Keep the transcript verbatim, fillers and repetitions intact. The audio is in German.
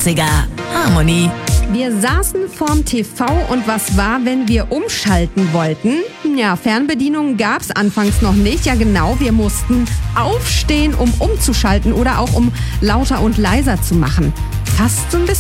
achtziger Harmony. Wir saßen vorm T V und was war, wenn wir umschalten wollten? Ja, Fernbedienung gab's anfangs noch nicht. Ja genau, wir mussten aufstehen, um umzuschalten oder auch um lauter und leiser zu machen. Fast so ein bisschen